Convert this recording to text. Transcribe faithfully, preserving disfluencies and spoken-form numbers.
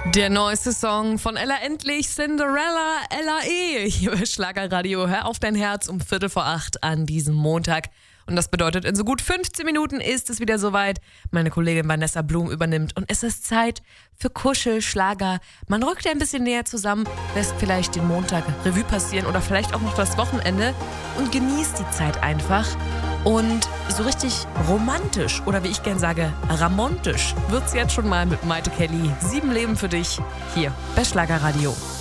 Der neueste Song von Ella Endlich, Cinderella, Ella E. Hier bei Schlagerradio. Hör auf dein Herz um Viertel vor acht an diesem Montag. Und das bedeutet, in so gut fünfzehn Minuten ist es wieder soweit. Meine Kollegin Vanessa Blum übernimmt und es ist Zeit für Kuschelschlager. Man rückt ein bisschen näher zusammen, lässt vielleicht den Montag Revue passieren oder vielleicht auch noch das Wochenende und genießt die Zeit einfach. Und so richtig romantisch oder wie ich gern sage, ramontisch wird's jetzt schon mal mit Maite Kelly. Sieben Leben für dich hier bei Schlagerradio.